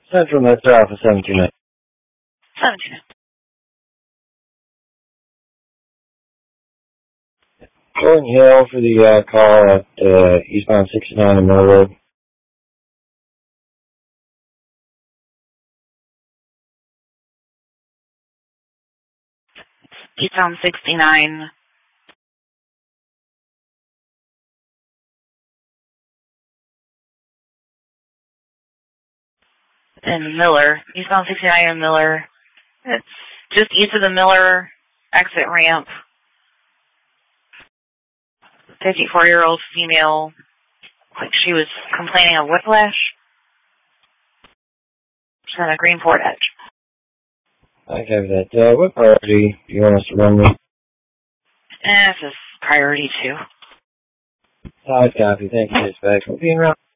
Central Metro Alpha 729. 729. Gordon Hill for the call at eastbound 69 in Miller Road. Eastbound 69. In Miller. Eastbound 69 in Miller. It's just east of the Miller exit ramp. 54-year-old female. Like she was complaining of whiplash. She's on a Greenport edge. I copy that. What priority do you want us to run with? This is priority 2. I copy. Thank you, dispatch. We'll be in route.